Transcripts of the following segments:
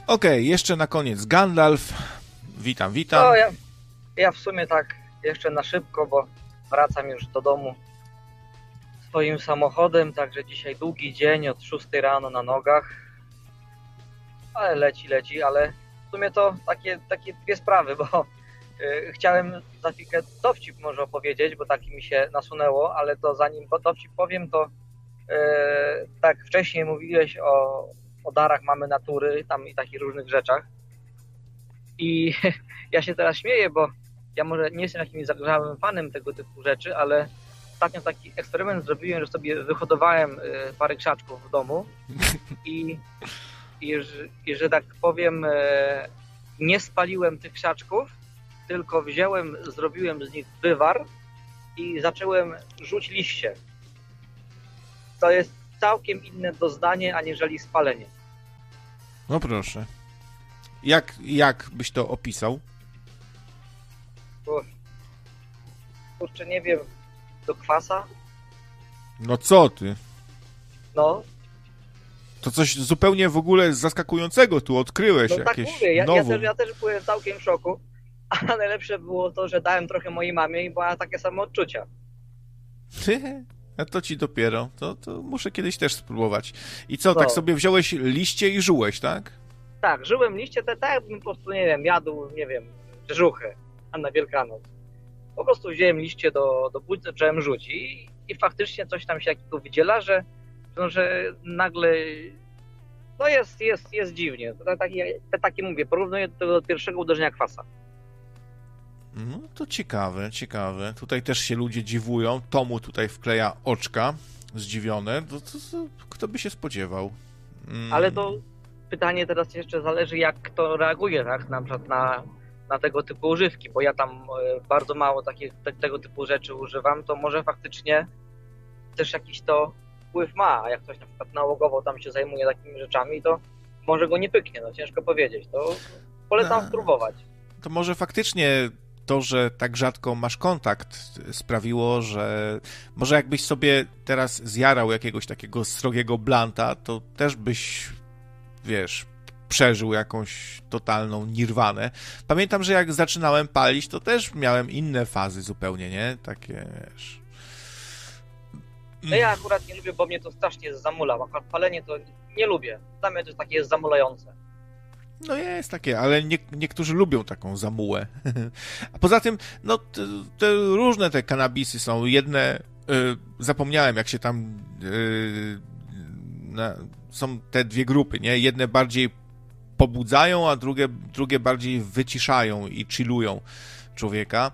Okej, jeszcze na koniec Gandalf. Witam. No, ja w sumie tak jeszcze na szybko, bo wracam już do domu swoim samochodem, także dzisiaj długi dzień od 6 rano na nogach, ale leci, ale w sumie to takie dwie sprawy, bo chciałem za chwilkę dowcip może opowiedzieć, bo taki mi się nasunęło, ale to zanim dowcip powiem, to tak wcześniej mówiłeś o darach mamy natury tam i takich różnych rzeczach i ja się teraz śmieję, bo ja może nie jestem jakimś zagrzałym fanem tego typu rzeczy, ale ostatnio taki eksperyment zrobiłem, że sobie wyhodowałem parę krzaczków w domu i że tak powiem nie spaliłem tych krzaczków, tylko zrobiłem z nich wywar i zacząłem rzuć liście. To jest całkiem inne doznanie, aniżeli spalenie. No proszę. Jak byś to opisał? Kurczę, nie wiem, do kwasa? No co ty? No. To coś zupełnie w ogóle zaskakującego tu odkryłeś. No jakieś tak mówię, nowum. ja też byłem całkiem w szoku, a najlepsze było to, że dałem trochę mojej mamie i była takie same odczucia. A to ci dopiero. To muszę kiedyś też spróbować. I co, tak sobie wziąłeś liście i żułeś, tak? Tak, żyłem liście, tak jakbym po prostu, nie wiem, jadł, nie wiem, rzeżuchę, a na Wielkanoc. Po prostu wziąłem liście do buzi, zacząłem rzucić i faktycznie coś tam się jakiego wydziela, że nagle no jest dziwnie. To takie mówię, porównuję to do pierwszego uderzenia kwasa. No to ciekawe. Tutaj też się ludzie dziwują. Tomu tutaj wkleja oczka zdziwione. To kto by się spodziewał? Ale to pytanie teraz jeszcze zależy, jak kto reaguje, tak? Na przykład na tego typu używki, bo ja tam bardzo mało tego typu rzeczy używam, to może faktycznie też jakiś to wpływ ma, a jak ktoś na przykład nałogowo tam się zajmuje takimi rzeczami, to może go nie pyknie, no ciężko powiedzieć, to polecam spróbować. To może faktycznie to, że tak rzadko masz kontakt, sprawiło, że może jakbyś sobie teraz zjarał jakiegoś takiego srogiego blanta, to też byś, wiesz, przeżył jakąś totalną nirwanę. Pamiętam, że jak zaczynałem palić, to też miałem inne fazy zupełnie, nie? Takie, wiesz... No ja akurat nie lubię, bo mnie to strasznie zamula. Akurat palenie to nie lubię. Dla mnie to takie jest zamulające. No jest takie, ale niektórzy lubią taką zamułę. A poza tym, no te różne te kanabisy są. Jedne, zapomniałem jak się tam są te dwie grupy, nie? Jedne bardziej pobudzają, a drugie bardziej wyciszają i chillują człowieka.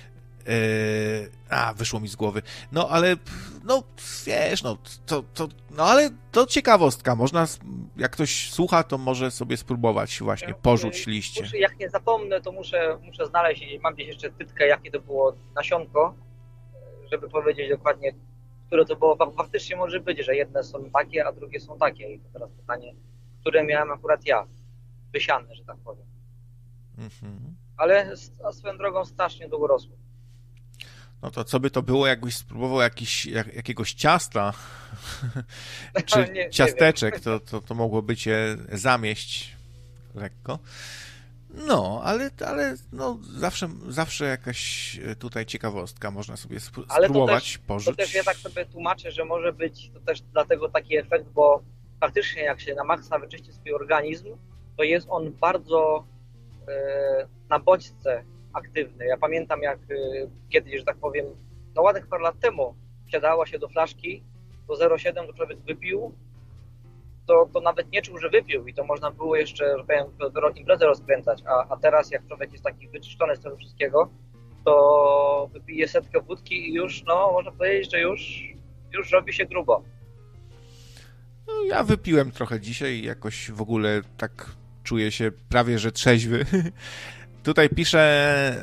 Wyszło mi z głowy. No, ale, no, wiesz, ale to ciekawostka. Można, jak ktoś słucha, to może sobie spróbować właśnie porzuć liście. Jak nie zapomnę, to muszę znaleźć, mam gdzieś jeszcze tytkę, jakie to było nasionko, żeby powiedzieć dokładnie, które to było. Faktycznie może być, że jedne są takie, a drugie są takie. I to teraz pytanie, które miałem akurat ja. Wysiane, że tak powiem. Ale swoją drogą strasznie długo rosło. No to co by to było, jakbyś spróbował jakiegoś ciasta, czy ciasteczek, to mogłoby cię zamieść lekko. No, ale no, zawsze jakaś tutaj ciekawostka, można sobie spróbować porzucić. To też ja tak sobie tłumaczę, że może być to też dlatego taki efekt, bo faktycznie jak się na maksa wyczyści swój organizm, to jest on bardzo na bodźce aktywny. Ja pamiętam, jak kiedyś, że tak powiem, no ładnych parę lat temu wsiadało się do flaszki, do 0,7 to człowiek wypił, to nawet nie czuł, że wypił i to można było jeszcze, że powiem, imprezę rozkręcać, a teraz jak człowiek jest taki wyczyszczony z tego wszystkiego, to wypije setkę wódki i już, no można powiedzieć, że już robi się grubo. No, ja wypiłem trochę dzisiaj i jakoś w ogóle tak czuję się prawie, że trzeźwy. Tutaj pisze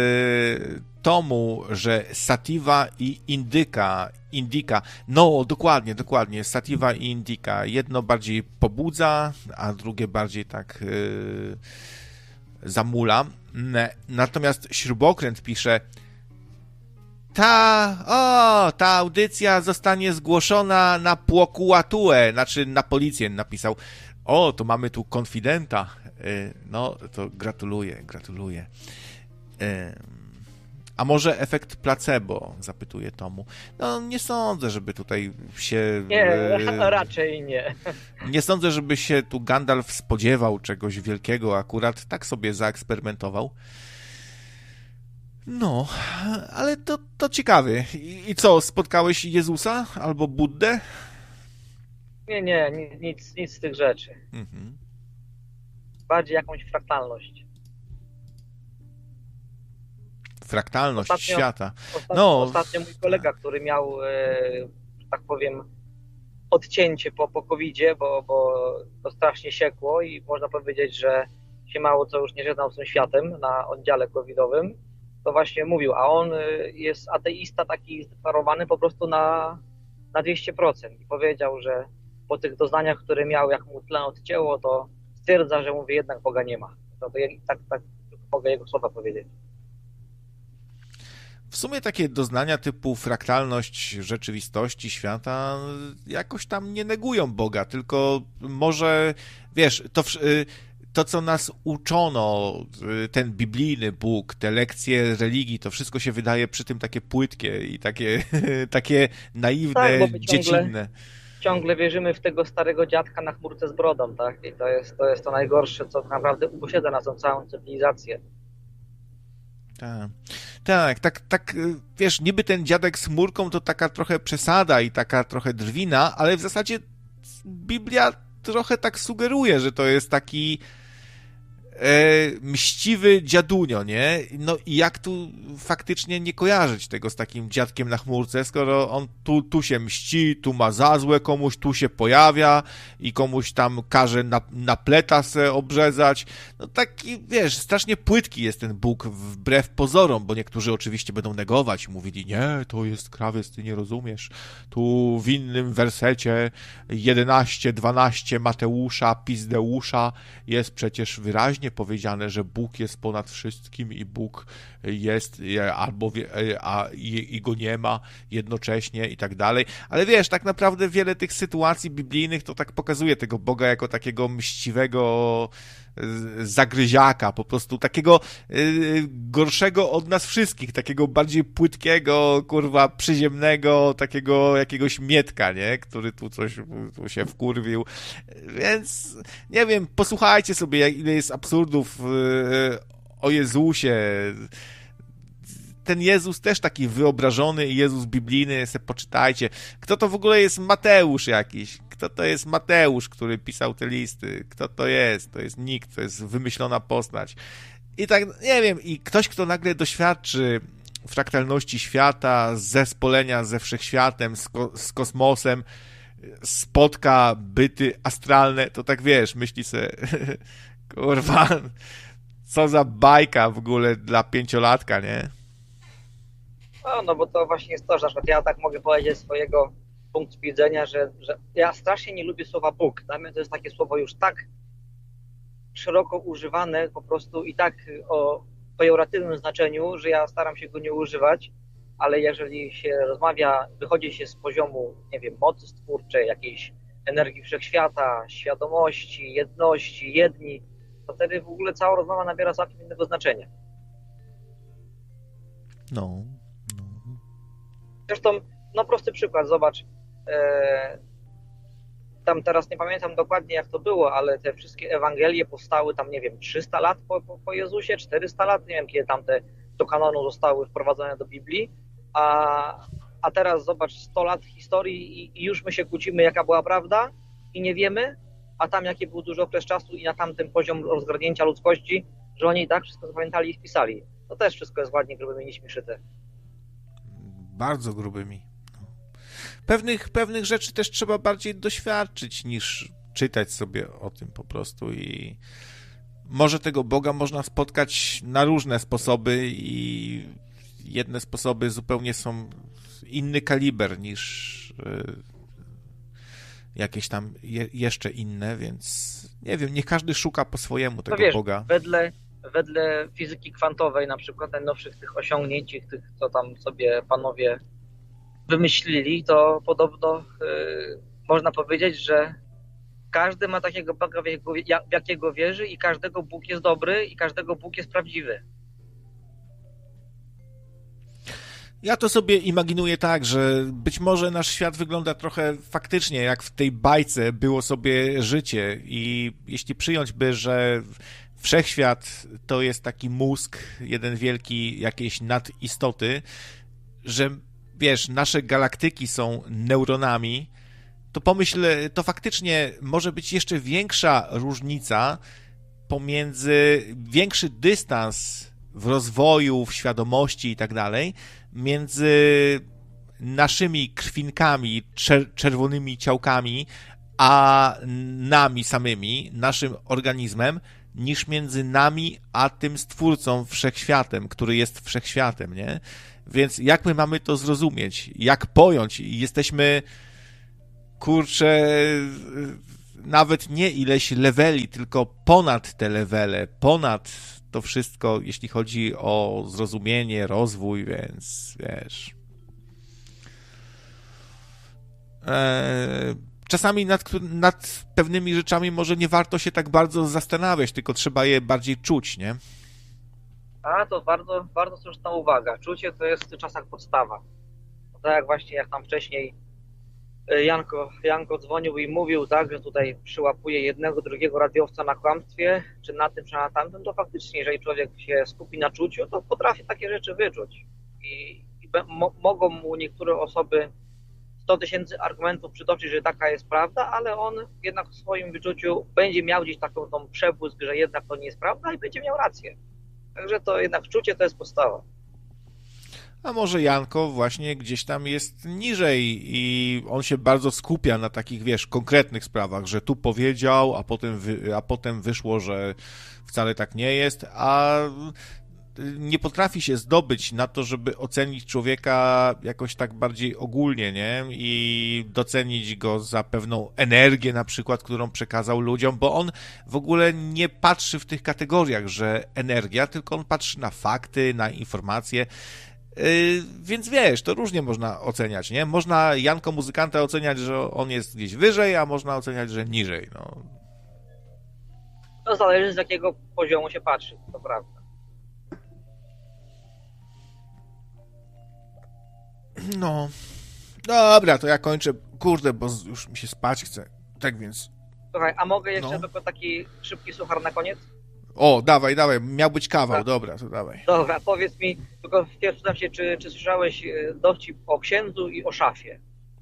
Tomu, że sativa i indyka. No, dokładnie. Sativa i indyka. Jedno bardziej pobudza, a drugie bardziej tak zamula. Natomiast Śrubokręt pisze: ta audycja zostanie zgłoszona na prokuraturę, znaczy na policję napisał. O, to mamy tu konfidenta. No, to gratuluję. A może efekt placebo? Zapytuje Tomu. No, nie sądzę, żeby tutaj się... Nie, raczej nie. Nie sądzę, żeby się tu Gandalf spodziewał czegoś wielkiego, akurat tak sobie zaeksperymentował. No, ale to ciekawe. I co, spotkałeś Jezusa albo Buddę? Nie, nic z tych rzeczy. Mhm. Bardziej jakąś fraktalność. Fraktalność świata. Ostatnio mój kolega, który miał, że tak powiem, odcięcie po COVID-zie, bo to strasznie siekło i można powiedzieć, że się mało co już nie żegnał z tym światem na oddziale covidowym, to właśnie mówił, a on jest ateista taki zdeklarowany po prostu na 200% i powiedział, że po tych doznaniach, które miał, jak mu tlen odcięło, to stwierdza, że mówi, jednak Boga nie ma. To ja tak mogę jego słowa powiedzieć. W sumie takie doznania typu fraktalność rzeczywistości, świata jakoś tam nie negują Boga, tylko może, wiesz, to co nas uczono, ten biblijny Bóg, te lekcje religii, to wszystko się wydaje przy tym takie płytkie i takie naiwne, tak, dziecinne. Ciągle wierzymy w tego starego dziadka na chmurce z brodą, tak? I to jest to najgorsze, co naprawdę uposiada nas tą całą cywilizację. Tak, wiesz, niby ten dziadek z chmurką to taka trochę przesada i taka trochę drwina, ale w zasadzie Biblia trochę tak sugeruje, że to jest taki mściwy dziadunio, nie? No i jak tu faktycznie nie kojarzyć tego z takim dziadkiem na chmurce, skoro on tu się mści, tu ma za złe komuś, tu się pojawia i komuś tam każe na pleta se obrzezać. No taki, wiesz, strasznie płytki jest ten Bóg wbrew pozorom, bo niektórzy oczywiście będą negować i mówili, nie, to jest krawiec, ty nie rozumiesz. Tu w innym wersecie 11-12 Mateusza, Pizdeusza jest przecież wyraźnie powiedziane, że Bóg jest ponad wszystkim i Bóg jest i go nie ma jednocześnie i tak dalej. Ale wiesz, tak naprawdę wiele tych sytuacji biblijnych to tak pokazuje tego Boga jako takiego mściwego zagryziaka, po prostu takiego gorszego od nas wszystkich, takiego bardziej płytkiego, kurwa, przyziemnego, takiego jakiegoś mietka, nie? Który tu się wkurwił. Więc, nie wiem, posłuchajcie sobie, ile jest absurdów o Jezusie. Ten Jezus też taki wyobrażony Jezus biblijny, sobie poczytajcie. Kto to w ogóle jest Mateusz jakiś? Kto to jest Mateusz, który pisał te listy? Kto to jest? To jest nikt, to jest wymyślona postać. I tak, nie wiem, i ktoś, kto nagle doświadczy fraktalności świata, zespolenia ze wszechświatem, z kosmosem, spotka byty astralne, to tak wiesz, myśli sobie, kurwa, co za bajka w ogóle dla 5-latka, nie? No bo to właśnie jest to, że na przykład ja tak mogę powiedzieć swojego punktu widzenia, że ja strasznie nie lubię słowa Bóg. Dla mnie to jest takie słowo już tak szeroko używane po prostu i tak o pejoratywnym znaczeniu, że ja staram się go nie używać, ale jeżeli się rozmawia, wychodzi się z poziomu, nie wiem, mocy stwórczej, jakiejś energii wszechświata, świadomości, jedności, jedni, to wtedy w ogóle cała rozmowa nabiera całkiem innego znaczenia. No. Zresztą, no prosty przykład, zobacz, tam teraz nie pamiętam dokładnie jak to było, ale te wszystkie Ewangelie powstały tam, nie wiem, 300 lat po Jezusie, 400 lat, nie wiem kiedy tam te do kanonu zostały wprowadzone do Biblii, a teraz zobacz 100 lat historii i już my się kłócimy jaka była prawda i nie wiemy, a tam jaki był duży okres czasu i na tamtym poziom rozgarnięcia ludzkości, że oni i tak wszystko zapamiętali i spisali. To też wszystko jest ładnie grubymi nićmi szyte. Bardzo grubymi. Pewnych rzeczy też trzeba bardziej doświadczyć niż czytać sobie o tym po prostu i może tego Boga można spotkać na różne sposoby i jedne sposoby zupełnie są inny kaliber niż jakieś tam jeszcze inne, więc nie wiem, niech każdy szuka po swojemu tego Boga. Wedle fizyki kwantowej, na przykład najnowszych tych osiągnięć, tych co tam sobie panowie wymyślili, to podobno można powiedzieć, że każdy ma takiego Boga, w jakiego wierzy i każdego Bóg jest dobry i każdego Bóg jest prawdziwy. Ja to sobie imaginuję tak, że być może nasz świat wygląda trochę faktycznie jak w tej bajce było sobie życie i jeśli przyjąć by, że wszechświat to jest taki mózg, jeden wielki jakiejś nadistoty, że wiesz, nasze galaktyki są neuronami, to pomyśl, to faktycznie może być jeszcze większa różnica pomiędzy, większy dystans w rozwoju, w świadomości i tak dalej, między naszymi krwinkami, czerwonymi ciałkami, a nami samymi, naszym organizmem, niż między nami a tym Stwórcą, Wszechświatem, który jest Wszechświatem, nie? Więc jak my mamy to zrozumieć? Jak pojąć? Jesteśmy, kurczę, nawet nie ileś leveli, tylko ponad te levele, ponad to wszystko, jeśli chodzi o zrozumienie, rozwój, więc wiesz. Czasami nad pewnymi rzeczami może nie warto się tak bardzo zastanawiać, tylko trzeba je bardziej czuć, nie? A to bardzo, bardzo słuszna uwaga. Czucie to jest w tych czasach podstawa. Tak jak właśnie jak tam wcześniej Janko dzwonił i mówił, tak, że tutaj przyłapuje jednego, drugiego radiowca na kłamstwie, czy na tym, czy na tamtym, to faktycznie, jeżeli człowiek się skupi na czuciu, to potrafi takie rzeczy wyczuć. Mogą mu niektóre osoby 100 000 argumentów przytoczyć, że taka jest prawda, ale on jednak w swoim wyczuciu będzie miał gdzieś taką tą przebłysk, że jednak to nie jest prawda i będzie miał rację. Także to jednak czucie to jest podstawa. A może Janko właśnie gdzieś tam jest niżej i on się bardzo skupia na takich, wiesz, konkretnych sprawach, że tu powiedział, a potem wyszło, że wcale tak nie jest, a nie potrafi się zdobyć na to, żeby ocenić człowieka jakoś tak bardziej ogólnie, nie? I docenić go za pewną energię na przykład, którą przekazał ludziom, bo on w ogóle nie patrzy w tych kategoriach, że energia, tylko on patrzy na fakty, na informacje. Więc wiesz, to różnie można oceniać, nie? Można Janko muzykanta oceniać, że on jest gdzieś wyżej, a można oceniać, że niżej, no. To zależy z jakiego poziomu się patrzy, to prawda. No. Dobra, to ja kończę. Kurde, bo już mi się spać chce. Tak więc... Słuchaj, a mogę jeszcze tylko taki szybki suchar na koniec? O, dawaj, miał być kawał, tak. Dobra, to dawaj. Dobra, powiedz mi, tylko wpierw się, czy słyszałeś dowcip o księdzu i o szafie?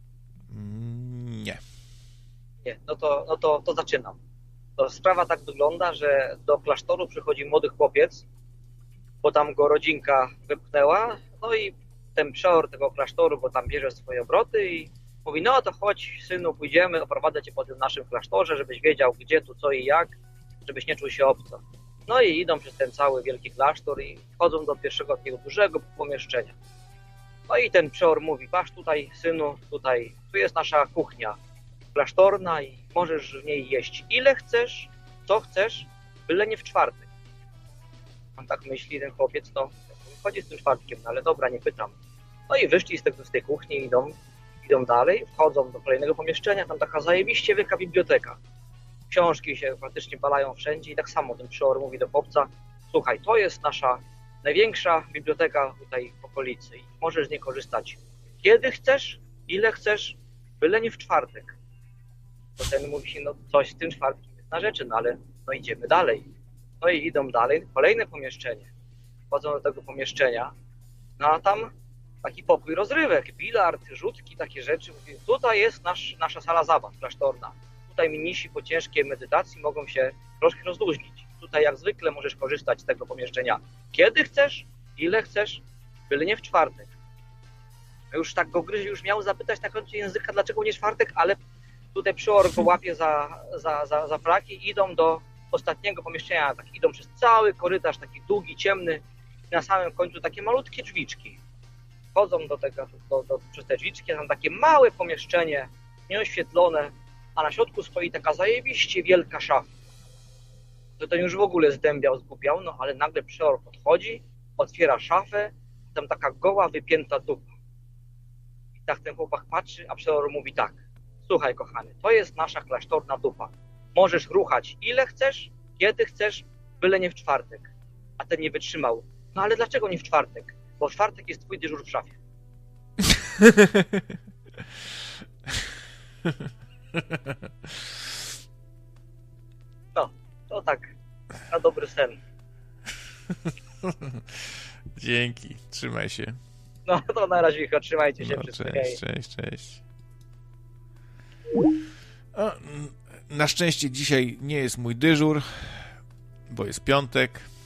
Nie. Nie, no to zaczynam. To sprawa tak wygląda, że do klasztoru przychodzi młody chłopiec, bo tam go rodzinka wypchnęła, no i ten przeor tego klasztoru go tam bierze w swoje obroty i mówi, no to chodź synu, pójdziemy, oprowadzę cię po tym naszym klasztorze, żebyś wiedział gdzie, tu, co i jak, żebyś nie czuł się obco. No i idą przez ten cały wielki klasztor i wchodzą do pierwszego takiego dużego pomieszczenia. No i ten przeor mówi, patrz tutaj synu, tu jest nasza kuchnia klasztorna i możesz w niej jeść ile chcesz, co chcesz, byle nie w czwartek. On tak myśli, ten chłopiec, no chodzi z tym czwartkiem, no ale dobra, nie pytam. No i wyszli z tej kuchni, idą dalej, wchodzą do kolejnego pomieszczenia, tam taka zajebiście wielka biblioteka. Książki się praktycznie balają wszędzie i tak samo ten przeor mówi do chłopca, słuchaj, to jest nasza największa biblioteka tutaj w okolicy i możesz z niej korzystać kiedy chcesz, ile chcesz, byle nie w czwartek. To ten mówi się, no coś z tym czwartkiem jest na rzeczy, no ale no idziemy dalej. No i idą dalej, kolejne pomieszczenie. Wchodzą do tego pomieszczenia, no a tam taki pokój rozrywek, bilard, rzutki, takie rzeczy. Mówi, tutaj jest nasza sala zabaw klasztorna. Tutaj mnisi po ciężkiej medytacji mogą się troszkę rozluźnić. Tutaj jak zwykle możesz korzystać z tego pomieszczenia kiedy chcesz, ile chcesz, byle nie w czwartek. Już tak go gryzie, już miał zapytać na końcu języka, dlaczego nie czwartek, ale tutaj przeor go łapie za flaki i idą do ostatniego pomieszczenia. Tak, idą przez cały korytarz, taki długi, ciemny i na samym końcu takie malutkie drzwiczki. Wchodzą przez te drzwiczki, tam takie małe pomieszczenie, nieoświetlone, a na środku stoi taka zajebiście wielka szafa. To ten już w ogóle zdębiał, zgubiał, no ale nagle przeor podchodzi, otwiera szafę, tam taka goła, wypięta dupa. I tak ten chłopak patrzy, a przeor mówi tak, słuchaj kochany, to jest nasza klasztorna dupa. Możesz ruchać ile chcesz, kiedy chcesz, byle nie w czwartek. A ten nie wytrzymał. No ale dlaczego nie w czwartek? Bo w czwartek jest twój dyżur w szafie. No, to tak, na dobry sen. Dzięki, trzymaj się. No to na razie, trzymajcie się No, wszyscy. cześć, cześć, cześć. O, na szczęście dzisiaj nie jest mój dyżur, bo jest piątek.